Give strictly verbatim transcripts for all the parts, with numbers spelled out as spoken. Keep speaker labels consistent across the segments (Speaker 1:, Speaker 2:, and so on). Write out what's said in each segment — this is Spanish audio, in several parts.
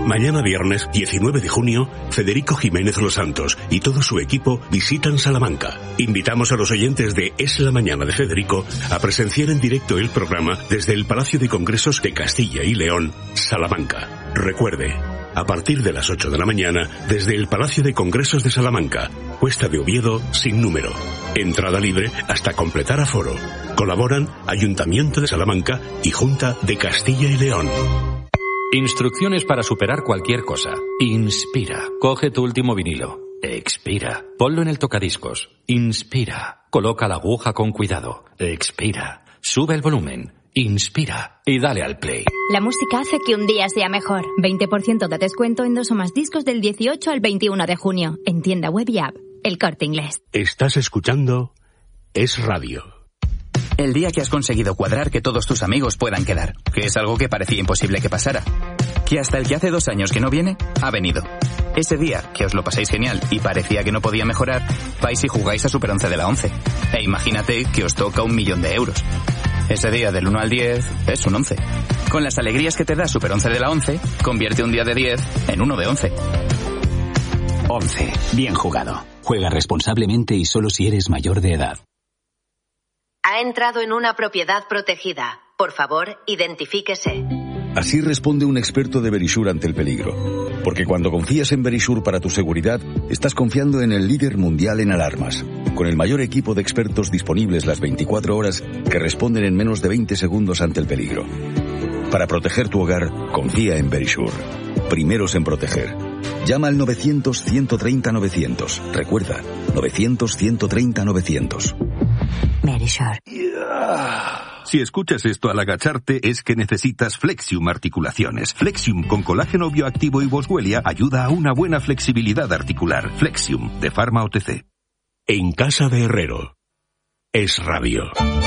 Speaker 1: Mañana viernes diecinueve de junio, Federico Jiménez Los Santos y todo su equipo visitan Salamanca. Invitamos a los oyentes de Es la Mañana de Federico a presenciar en directo el programa desde el Palacio de Congresos de Castilla y León, Salamanca. Recuerde, a partir de las ocho de la mañana, desde el Palacio de Congresos de Salamanca, Cuesta de Oviedo, sin número. Entrada libre hasta completar aforo. Colaboran Ayuntamiento de Salamanca y Junta de Castilla y León.
Speaker 2: Instrucciones para superar cualquier cosa. Inspira. Coge tu último vinilo. Expira. Ponlo en el tocadiscos. Inspira. Coloca la aguja con cuidado. Expira. Sube el volumen. Inspira. Y dale al play.
Speaker 3: La música hace que un día sea mejor. veinte por ciento de descuento en dos o más discos del dieciocho al veintiuno de junio. En tienda web y app. El Corte Inglés.
Speaker 1: Estás escuchando Es Radio.
Speaker 4: El día que has conseguido cuadrar que todos tus amigos puedan quedar, que es algo que parecía imposible que pasara. Que hasta el que hace dos años que no viene, ha venido. Ese día, que os lo pasáis genial y parecía que no podía mejorar, vais y jugáis a Super once de la once. E imagínate que os toca un millón de euros. Ese día del uno al diez es un once. Con las alegrías que te da Super once de la once, convierte un día de diez en uno de once.
Speaker 5: once. Bien jugado. Juega responsablemente y solo si eres mayor de edad.
Speaker 6: Ha entrado en una propiedad protegida. Por favor, identifíquese.
Speaker 7: Así responde un experto de Verisure ante el peligro. Porque cuando confías en Verisure para tu seguridad, estás confiando en el líder mundial en alarmas. Con el mayor equipo de expertos disponibles las veinticuatro horas que responden en menos de veinte segundos ante el peligro. Para proteger tu hogar, confía en Verisure. Primeros en proteger. Llama al novecientos, ciento treinta, novecientos. Recuerda, novecientos, ciento treinta, novecientos.
Speaker 8: Verisure.
Speaker 9: Si escuchas esto al agacharte es que necesitas Flexium Articulaciones. Flexium con colágeno bioactivo y boswellia ayuda a una buena flexibilidad articular. Flexium, de Pharma O T C.
Speaker 1: En casa de Herrero. Es Radio.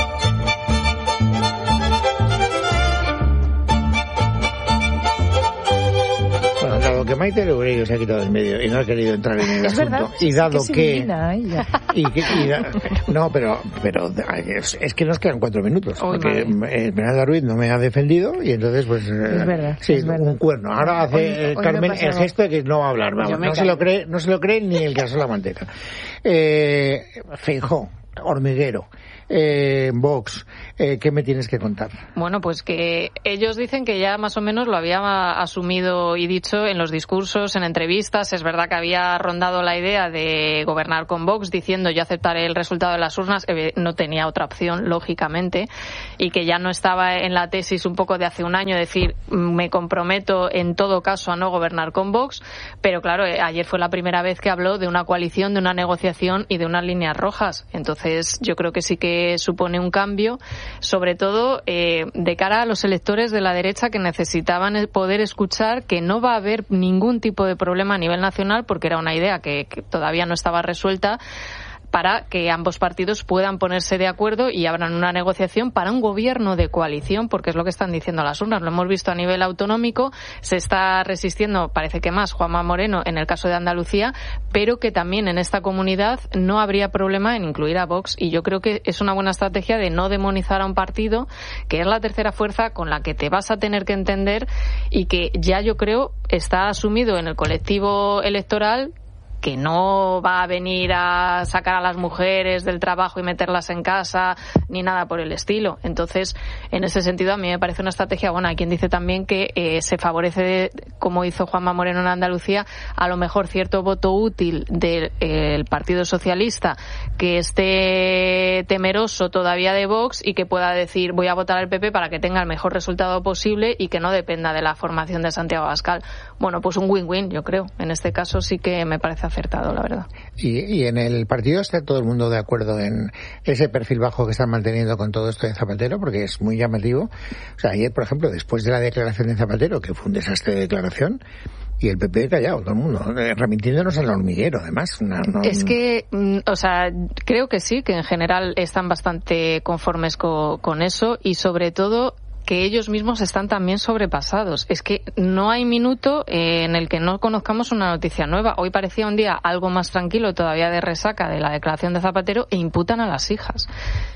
Speaker 10: Que Maite Loureiro se ha quitado del medio y no ha querido entrar en el
Speaker 11: es
Speaker 10: asunto.
Speaker 11: Verdad,
Speaker 10: y dado
Speaker 11: es que,
Speaker 10: que,
Speaker 11: divina,
Speaker 10: y que y da, no, pero pero es, es que nos quedan cuatro minutos. Uy, porque Esmeralda Ruiz no me ha defendido y entonces pues
Speaker 11: es verdad,
Speaker 10: sí,
Speaker 11: es verdad.
Speaker 10: Un cuerno. Ahora hace hoy, hoy Carmen el gesto de que no va a hablar. Vamos, no se lo cree, no se lo cree ni el que hace la manteca. Eh, Feijóo, hormiguero. Eh, Vox, eh, ¿qué me tienes que contar?
Speaker 12: Bueno, pues que ellos dicen que ya más o menos lo había asumido y dicho en los discursos, en entrevistas. Es verdad que había rondado la idea de gobernar con Vox, diciendo yo aceptaré el resultado de las urnas, que no tenía otra opción, lógicamente, y que ya no estaba en la tesis un poco de hace un año, decir me comprometo en todo caso a no gobernar con Vox, pero claro, ayer fue la primera vez que habló de una coalición, de una negociación y de unas líneas rojas. Entonces yo creo que sí que supone un cambio, sobre todo eh, de cara a los electores de la derecha que necesitaban poder escuchar que no va a haber ningún tipo de problema a nivel nacional, porque era una idea que, que todavía no estaba resuelta, para que ambos partidos puedan ponerse de acuerdo y abran una negociación para un gobierno de coalición, porque es lo que están diciendo las urnas. Lo hemos visto a nivel autonómico, se está resistiendo, parece que más, Juanma Moreno en el caso de Andalucía, pero que también en esta comunidad no habría problema en incluir a Vox, y yo creo que es una buena estrategia de no demonizar a un partido que es la tercera fuerza con la que te vas a tener que entender y que ya yo creo está asumido en el colectivo electoral, que no va a venir a sacar a las mujeres del trabajo y meterlas en casa, ni nada por el estilo. Entonces, en ese sentido, a mí me parece una estrategia buena. Hay quien dice también que eh, se favorece, como hizo Juanma Moreno en Andalucía, a lo mejor cierto voto útil del eh, Partido Socialista que esté temeroso todavía de Vox y que pueda decir voy a votar al P P para que tenga el mejor resultado posible y que no dependa de la formación de Santiago Abascal. Bueno, pues un win-win, yo creo. En este caso sí que me parece acertado, la verdad.
Speaker 10: Y, y en el partido está todo el mundo de acuerdo en ese perfil bajo que están manteniendo con todo esto de Zapatero, porque es muy llamativo. O sea, ayer, por ejemplo, después de la declaración de Zapatero, que fue un desastre de declaración, y el P P callado, todo el mundo, remitiéndonos al hormiguero, además. No, no,
Speaker 12: es que, o sea, creo que sí, que en general están bastante conformes con, con eso, y sobre todo que ellos mismos están también sobrepasados. Es que no hay minuto eh, en el que no conozcamos una noticia nueva. Hoy parecía un día algo más tranquilo, todavía de resaca de la declaración de Zapatero, e imputan a las hijas.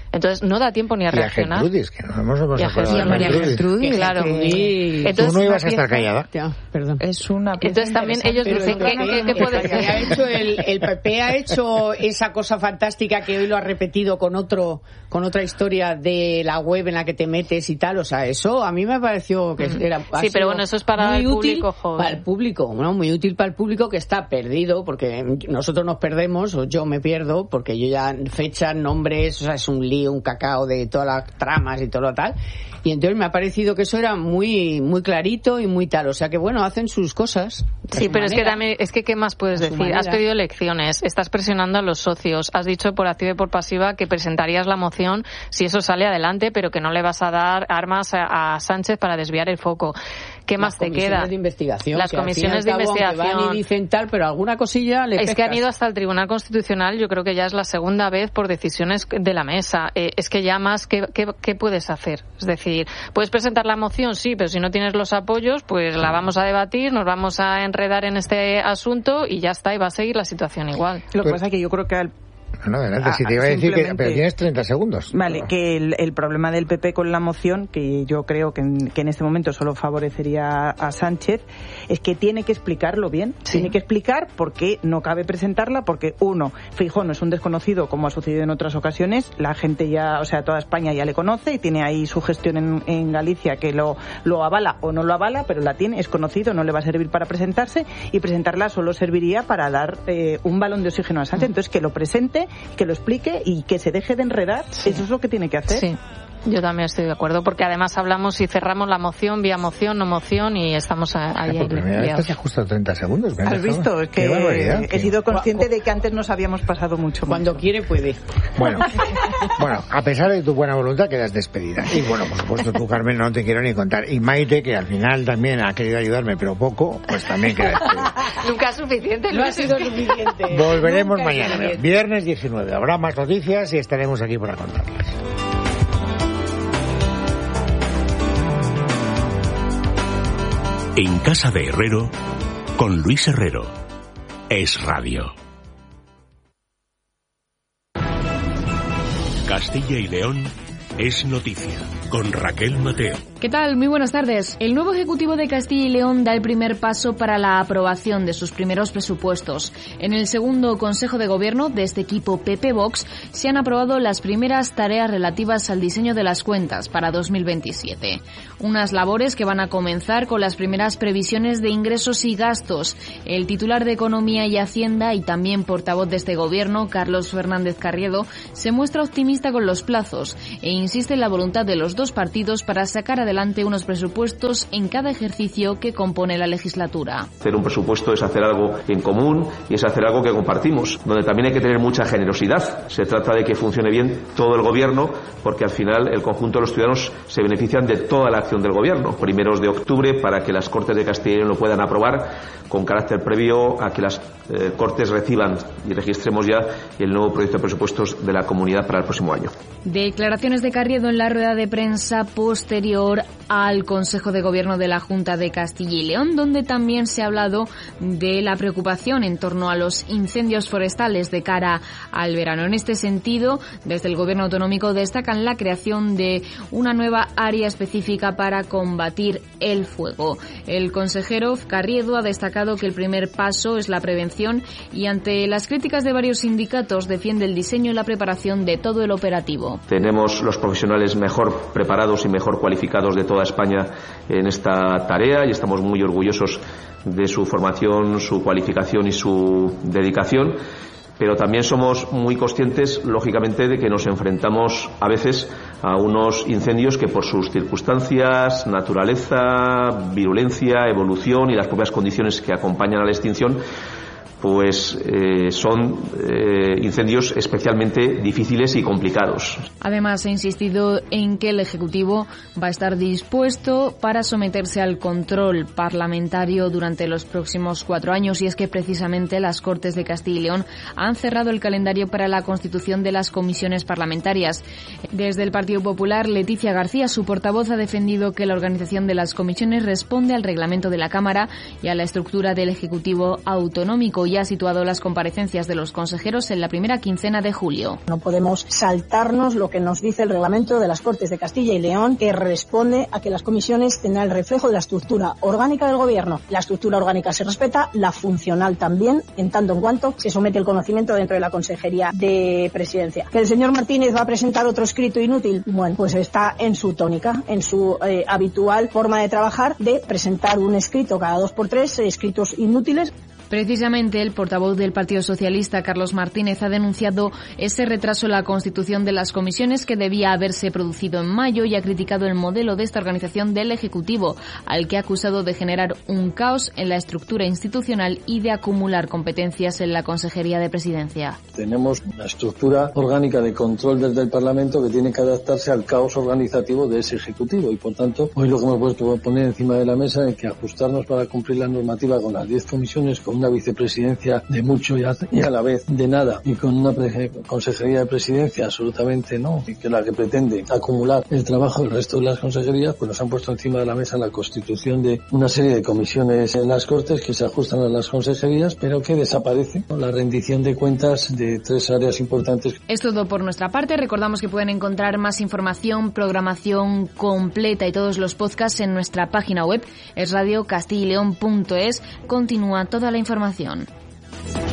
Speaker 12: Entonces no da tiempo ni a reaccionar.
Speaker 10: Y a Gertrudis, que no hemos
Speaker 12: Y a
Speaker 10: acordado de
Speaker 12: María
Speaker 10: Gertrudis.
Speaker 12: Gertrudis, claro.
Speaker 8: Que...
Speaker 12: Entonces,
Speaker 10: Tú no ibas a estar callada.
Speaker 8: Ya, perdón. Es una
Speaker 12: Entonces también ellos dicen que, que, que puede
Speaker 8: ser. Ha hecho el, el P P ha hecho esa cosa fantástica que hoy lo ha repetido con otro con otra historia de la web en la que te metes y tal. O sea, eso a mí me pareció que era...
Speaker 12: Sí, pero bueno, eso es para el público joven.
Speaker 8: Para el público, ¿no? Muy útil para el público que está perdido, porque nosotros nos perdemos, o yo me pierdo, porque yo ya fechas, nombres, o sea, es un lío, un cacao de todas las tramas y todo lo tal. Y entonces me ha parecido que eso era muy muy clarito y muy tal. O sea que, bueno, hacen sus cosas.
Speaker 12: Sí, pero manera. es que también, es que, ¿qué más puedes decir?
Speaker 8: Manera.
Speaker 12: Has pedido elecciones, estás presionando a los socios, has dicho por activa y por pasiva que presentarías la moción si eso sale adelante, pero que no le vas a dar armas a, a Sánchez para desviar el foco. ¿Qué más te queda?
Speaker 8: Las comisiones de investigación.
Speaker 12: Las comisiones de investigación.
Speaker 8: Van y dicen tal, pero alguna cosilla le
Speaker 12: Es
Speaker 8: pescas.
Speaker 12: que han ido hasta el Tribunal Constitucional, yo creo que ya es la segunda vez por decisiones de la mesa. Eh, es que ya más, ¿qué, qué, ¿qué puedes hacer? Es decir, puedes presentar la moción, sí, pero si no tienes los apoyos, pues la vamos a debatir, nos vamos a enredar en este asunto y ya está, y va a seguir la situación igual.
Speaker 11: Lo que pasa es que yo creo que al
Speaker 10: No, adelante, si te iba a decir que pero tienes treinta segundos.
Speaker 11: Vale, que el, el problema del P P con la moción, que yo creo que en, que en este momento solo favorecería a Sánchez, es que tiene que explicarlo bien. Sí. Tiene que explicar por qué no cabe presentarla, porque uno, Feijóo no es un desconocido como ha sucedido en otras ocasiones, la gente ya, o sea, toda España ya le conoce y tiene ahí su gestión en, en Galicia que lo, lo avala o no lo avala, pero la tiene, es conocido, no le va a servir para presentarse, y presentarla solo serviría para dar eh, un balón de oxígeno a Sánchez. Entonces que lo presente, que lo explique y que se deje de enredar. Sí. Eso es lo que tiene que hacer.
Speaker 12: Sí. Yo también estoy de acuerdo, porque además hablamos y cerramos la moción, vía moción, no moción, y estamos ahí.
Speaker 10: Por primera vez te has ajustado treinta segundos.
Speaker 11: ¿Has visto? Es que he que... sido consciente de que antes nos habíamos pasado mucho.
Speaker 8: Cuando
Speaker 11: mucho.
Speaker 8: quiere, puede.
Speaker 10: Bueno, bueno, a pesar de tu buena voluntad, quedas despedida. Y bueno, por supuesto, tú, Carmen, no te quiero ni contar. Y Maite, que al final también ha querido ayudarme, pero poco, pues también queda despedida.
Speaker 12: Nunca es suficiente.
Speaker 8: No ha sido suficiente.
Speaker 10: Volveremos
Speaker 8: Nunca
Speaker 10: mañana, viernes diecinueve. Habrá más noticias y estaremos aquí para contarles.
Speaker 1: En Casa de Herrero, con Luis Herrero. Es Radio. Castilla y León es noticia, con Raquel Mateo.
Speaker 13: ¿Qué tal? Muy buenas tardes. El nuevo Ejecutivo de Castilla y León da el primer paso para la aprobación de sus primeros presupuestos. En el segundo Consejo de Gobierno de este equipo P P-Vox se han aprobado las primeras tareas relativas al diseño de las cuentas para dos mil veintisiete. Unas labores que van a comenzar con las primeras previsiones de ingresos y gastos. El titular de Economía y Hacienda y también portavoz de este Gobierno, Carlos Fernández Carriedo, se muestra optimista con los plazos e insiste en la voluntad de los dos partidos para sacar adelante adelante unos presupuestos en cada ejercicio que compone la legislatura.
Speaker 14: Hacer un presupuesto es hacer algo en común y es hacer algo que compartimos, donde también hay que tener mucha generosidad. Se trata de que funcione bien todo el gobierno, porque al final el conjunto de los ciudadanos se benefician de toda la acción del gobierno. Primeros de octubre, para que las Cortes de Castilla y León lo puedan aprobar, con carácter previo a que las eh, Cortes reciban y registremos ya el nuevo proyecto de presupuestos de la comunidad para el próximo año.
Speaker 13: Declaraciones de Carriedo en la rueda de prensa posterior al Consejo de Gobierno de la Junta de Castilla y León, donde también se ha hablado de la preocupación en torno a los incendios forestales de cara al verano. En este sentido, desde el Gobierno autonómico destacan la creación de una nueva área específica para combatir el fuego. El consejero Carriedo ha destacado que el primer paso es la prevención y ante las críticas de varios sindicatos defiende el diseño y la preparación de todo el operativo.
Speaker 14: Tenemos los profesionales mejor preparados y mejor cualificados de toda España en esta tarea y estamos muy orgullosos de su formación, su cualificación y su dedicación, pero también somos muy conscientes, lógicamente, de que nos enfrentamos a veces a unos incendios que por sus circunstancias, naturaleza, virulencia, evolución y las propias condiciones que acompañan a la extinción, pues eh, son eh, incendios especialmente difíciles y complicados.
Speaker 13: Además, ha insistido en que el Ejecutivo va a estar dispuesto para someterse al control parlamentario durante los próximos cuatro años, y es que precisamente las Cortes de Castilla y León han cerrado el calendario para la constitución de las comisiones parlamentarias. Desde el Partido Popular, Leticia García, su portavoz, ha defendido que la organización de las comisiones responde al reglamento de la Cámara y a la estructura del Ejecutivo autonómico, ya ha situado las comparecencias de los consejeros en la primera quincena de julio.
Speaker 15: No podemos saltarnos lo que nos dice el reglamento de las Cortes de Castilla y León, que responde a que las comisiones tendrán el reflejo de la estructura orgánica del Gobierno. La estructura orgánica se respeta, la funcional también, en tanto en cuanto se somete el conocimiento dentro de la Consejería de Presidencia. Que el señor Martínez va a presentar otro escrito inútil, bueno, pues está en su tónica, en su eh, habitual forma de trabajar, de presentar un escrito cada dos por tres, eh, escritos inútiles.
Speaker 13: Precisamente el portavoz del Partido Socialista, Carlos Martínez, ha denunciado ese retraso en la constitución de las comisiones que debía haberse producido en mayo y ha criticado el modelo de esta organización del Ejecutivo, al que ha acusado de generar un caos en la estructura institucional y de acumular competencias en la Consejería de Presidencia.
Speaker 16: Tenemos una estructura orgánica de control desde el Parlamento que tiene que adaptarse al caos organizativo de ese Ejecutivo y, por tanto, hoy lo que hemos puesto poner encima de la mesa es que ajustarnos para cumplir la normativa con las diez comisiones, con una vicepresidencia de mucho y a, y a la vez de nada, y con una pre- consejería de presidencia absolutamente no, y que la que pretende acumular el trabajo del resto de las consejerías, pues nos han puesto encima de la mesa la constitución de una serie de comisiones en las Cortes que se ajustan a las consejerías, pero que desaparece, ¿no?, la rendición de cuentas de tres áreas importantes.
Speaker 13: Es todo por nuestra parte. Recordamos que pueden encontrar más información, programación completa y todos los podcasts en nuestra página web, es radio castilla y león punto es. Continúa toda la información.